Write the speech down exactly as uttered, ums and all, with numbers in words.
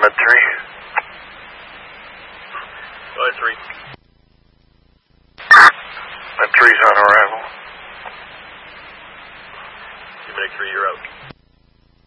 Med three. Go ahead, three. Med three's on arrival. Unit three, you're out.